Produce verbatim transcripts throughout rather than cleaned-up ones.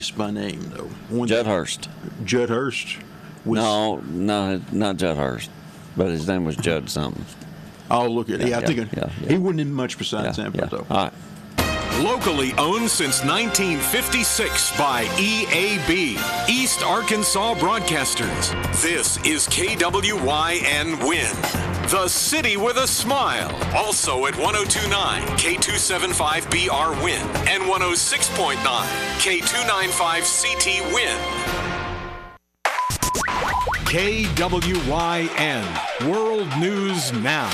by name, though. One Judd Hurst. Judd Hurst? Was, no, no, not Judd Hurst, but his name was Judd something. I'll look at it. Yeah, yeah, I think yeah, yeah. he wasn't in much besides yeah, Tampa, yeah. though. All right. Locally owned since nineteen fifty-six by E A B, East Arkansas Broadcasters. This is K W Y N Win, the city with a smile. Also at one oh two point nine K two seventy-five B R Win and one oh six point nine K two ninety-five C T Win. K W Y N, World News Now.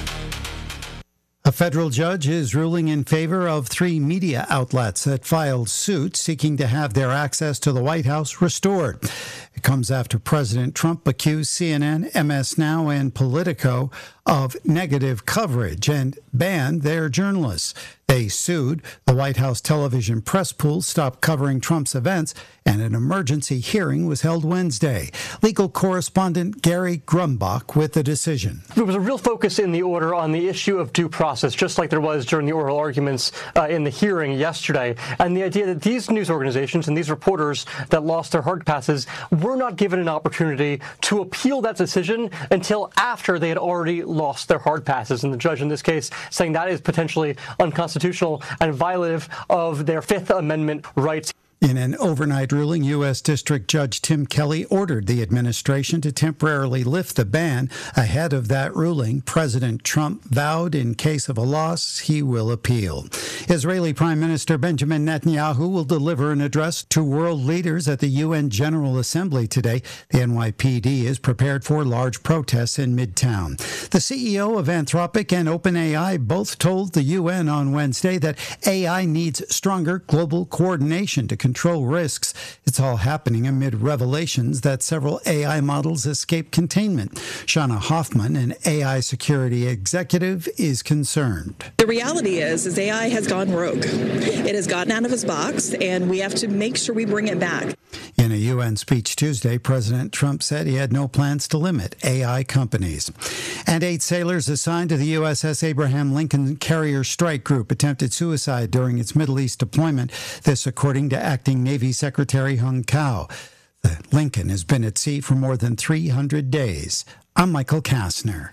A federal judge is ruling in favor of three media outlets that filed suit seeking to have their access to the White House restored. It comes after President Trump accused C N N, M S Now, and Politico of negative coverage and banned their journalists. They sued. The White House television press pool stopped covering Trump's events, and an emergency hearing was held Wednesday. Legal correspondent Gary Grumbach with the decision. There was a real focus in the order on the issue of due process, just like there was during the oral arguments uh, in the hearing yesterday. And the idea that these news organizations and these reporters that lost their hard passes were not given an opportunity to appeal that decision until after they had already lost their hard passes. And the judge in this case saying that is potentially unconstitutional and violative of their Fifth Amendment rights. In an overnight ruling, U S District Judge Tim Kelly ordered the administration to temporarily lift the ban. Ahead of that ruling, President Trump vowed in case of a loss, he will appeal. Israeli Prime Minister Benjamin Netanyahu will deliver an address to world leaders at the U N General Assembly today. The N Y P D is prepared for large protests in Midtown. The C E O of Anthropic and OpenAI both told the U N on Wednesday that A I needs stronger global coordination to control risks. It's all happening amid revelations that several A I models escape containment. Shana Hoffman, an A I security executive, is concerned. The reality is, is A I has gone rogue. It has gotten out of its box, and we have to make sure we bring it back. In a U N speech Tuesday, President Trump said he had no plans to limit A I companies. And eight sailors assigned to the U S S Abraham Lincoln Carrier Strike Group attempted suicide during its Middle East deployment. This according to Acting Navy Secretary Hung Cao. The Lincoln has been at sea for more than three hundred days. I'm Michael Kastner.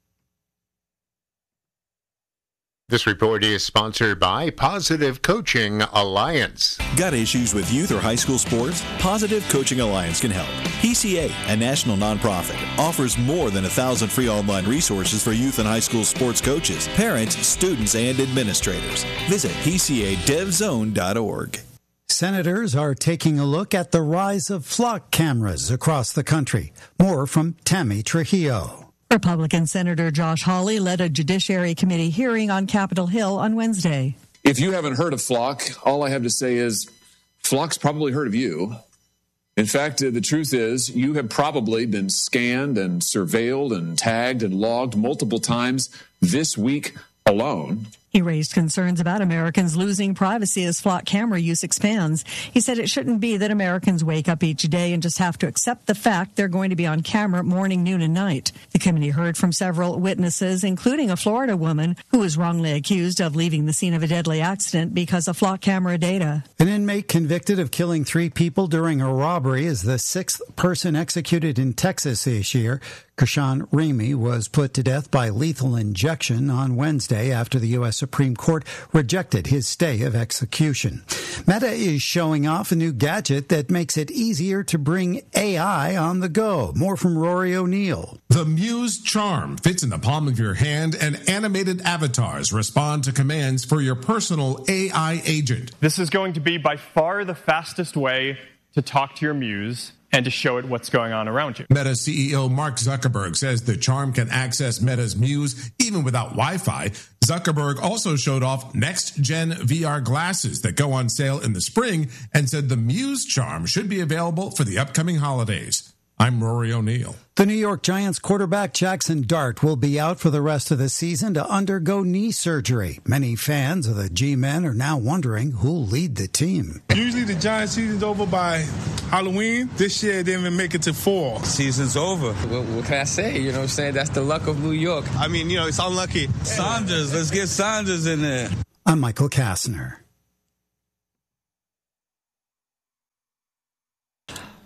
This report is sponsored by Positive Coaching Alliance. Got issues with youth or high school sports? Positive Coaching Alliance can help. P C A, a national nonprofit, offers more than a thousand free online resources for youth and high school sports coaches, parents, students, and administrators. Visit P C A dev zone dot org. Senators are taking a look at the rise of flock cameras across the country. More from Tammy Trujillo. Republican Senator Josh Hawley led a Judiciary Committee hearing on Capitol Hill on Wednesday. If you haven't heard of Flock, all I have to say is Flock's probably heard of you. In fact, uh, the truth is you have probably been scanned and surveilled and tagged and logged multiple times this week alone. He raised concerns about Americans losing privacy as flock camera use expands. He said it shouldn't be that Americans wake up each day and just have to accept the fact they're going to be on camera morning, noon, and night. The committee heard from several witnesses, including a Florida woman who was wrongly accused of leaving the scene of a deadly accident because of flock camera data. An inmate convicted of killing three people during a robbery is the sixth person executed in Texas this year. Krishan Remy was put to death by lethal injection on Wednesday after the U S Supreme Court rejected his stay of execution. Meta is showing off a new gadget that makes it easier to bring A I on the go. More from Rory O'Neill. The Muse Charm fits in the palm of your hand, and animated avatars respond to commands for your personal A I agent. This is going to be by far the fastest way to talk to your Muse and to show it what's going on around you. Meta C E O Mark Zuckerberg says the Charm can access Meta's Muse even without Wi-Fi. Zuckerberg also showed off next-gen V R glasses that go on sale in the spring and said the Muse Charm should be available for the upcoming holidays. I'm Rory O'Neill. The New York Giants quarterback Jackson Dart will be out for the rest of the season to undergo knee surgery. Many fans of the G-Men are now wondering who'll lead the team. Usually the Giants season's over by Halloween. This year it didn't even make it to fall. Season's over. What, what can I say? You know what I'm saying? That's the luck of New York. I mean, you know, it's unlucky. Saunders, let's get Saunders in there. I'm Michael Kastner.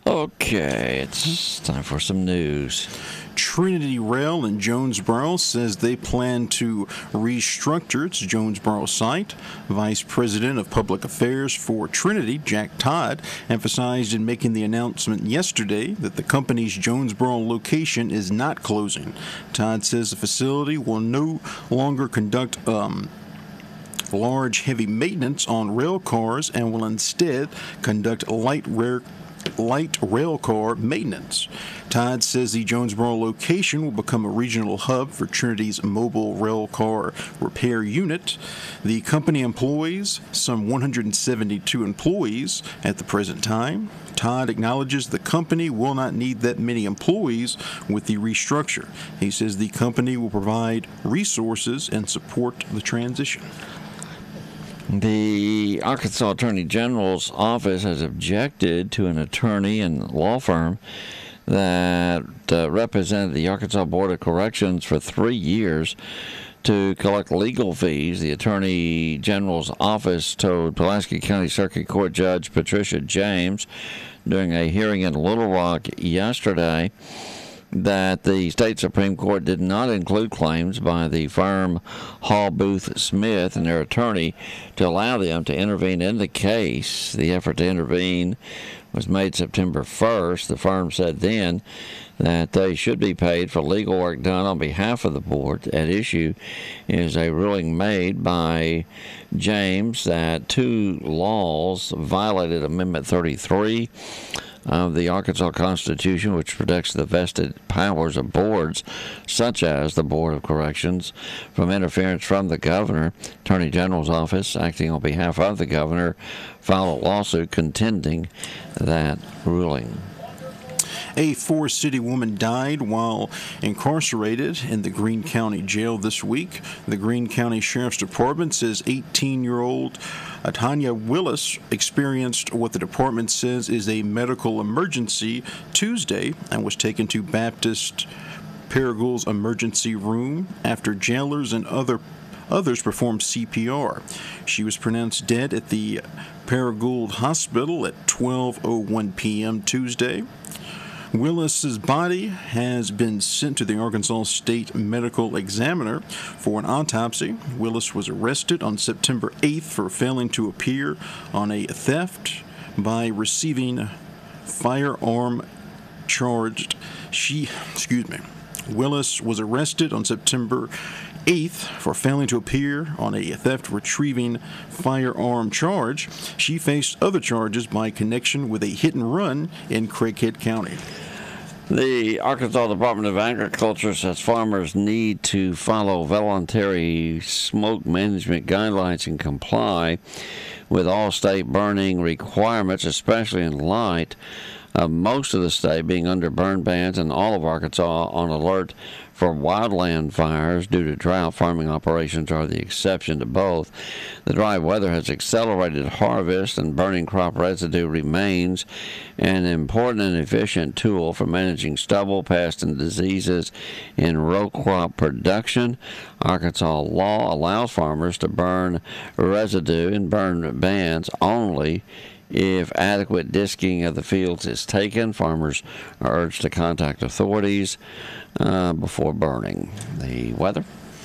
Okay, it's time for some news. Trinity Rail in Jonesboro says they plan to restructure its Jonesboro site. Vice President of Public Affairs for Trinity, Jack Todd, emphasized in making the announcement yesterday that the company's Jonesboro location is not closing. Todd says the facility will no longer conduct um, large, heavy maintenance on rail cars and will instead conduct light rail light rail car maintenance. Todd says the Jonesboro location will become a regional hub for Trinity's mobile rail car repair unit. The company employs some one hundred seventy-two employees at the present time. Todd acknowledges the company will not need that many employees with the restructure. He says the company will provide resources and support the transition. The Arkansas Attorney General's office has objected to an attorney and law firm that uh, represented the Arkansas Board of Corrections for three years to collect legal fees. The Attorney General's office told Pulaski County Circuit Court Judge Patricia James during a hearing in Little Rock yesterday that the state Supreme Court did not include claims by the firm Hall Booth Smith and their attorney to allow them to intervene in the case. The effort to intervene was made September first. The firm said then that they should be paid for legal work done on behalf of the board. At issue is a ruling made by James that two laws violated Amendment thirty-three of the Arkansas Constitution, which protects the vested powers of boards, such as the Board of Corrections, from interference from the governor. Attorney General's office, acting on behalf of the governor, filed a lawsuit contending that ruling. A Forest-City woman died while incarcerated in the Greene County Jail this week. The Greene County Sheriff's Department says eighteen-year-old Tanya Willis experienced what the department says is a medical emergency Tuesday and was taken to Baptist Paragoul's emergency room after jailers and other others performed C P R. She was pronounced dead at the Paragould Hospital at twelve oh one p.m. Tuesday. Willis's body has been sent to the Arkansas State Medical Examiner for an autopsy. Willis was arrested on September eighth for failing to appear on a theft by receiving firearm charged. She, excuse me. Willis was arrested on September eighth for failing to appear on a theft retrieving firearm charge. She faced other charges by connection with a hit and run in Craighead County. The Arkansas Department of Agriculture says farmers need to follow voluntary smoke management guidelines and comply with all state burning requirements, especially in light of most of the state being under burn bans and all of Arkansas on alert for wildland fires due to drought. Farming operations are the exception to both. The dry weather has accelerated harvest, and burning crop residue remains an important and efficient tool for managing stubble, pests, and diseases in row crop production. Arkansas law allows farmers to burn residue in burn bans only if adequate disking of the fields is taken. Farmers are urged to contact authorities uh, before burning. The weather.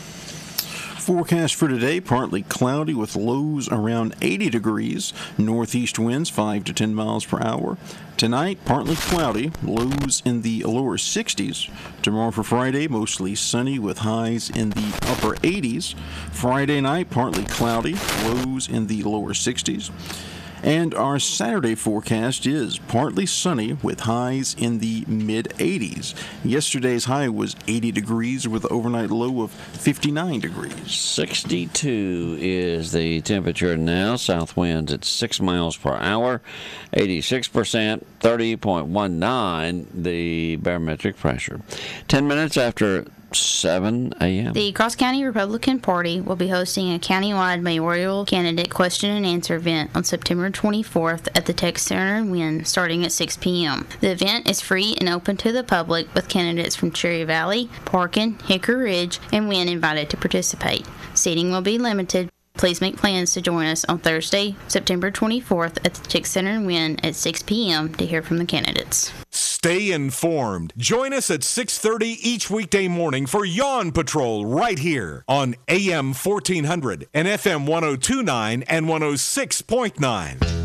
Forecast for today, partly cloudy with lows around eighty degrees, northeast winds five to ten miles per hour. Tonight, partly cloudy, lows in the lower sixties. Tomorrow for Friday, mostly sunny with highs in the upper eighties. Friday night, partly cloudy, lows in the lower sixties. And our Saturday forecast is partly sunny with highs in the mid eighties. Yesterday's high was eighty degrees with an overnight low of fifty-nine degrees. sixty-two is the temperature now. South winds at six miles per hour. eighty-six percent, thirty point one nine the barometric pressure. Ten minutes after seven a.m. The Cross County Republican Party will be hosting a countywide mayoral candidate question and answer event on September twenty-fourth at the Tech Center in Wynne, starting at six p.m. The event is free and open to the public, with candidates from Cherry Valley, Parkin, Hickory Ridge, and Wynne invited to participate. Seating will be limited Please make plans to join us on Thursday, September twenty-fourth at the Tech Center in Wynn at six p.m. to hear from the candidates. Stay informed. Join us at six thirty each weekday morning for Yawn Patrol right here on A M fourteen hundred and F M one oh two point nine and one oh six point nine.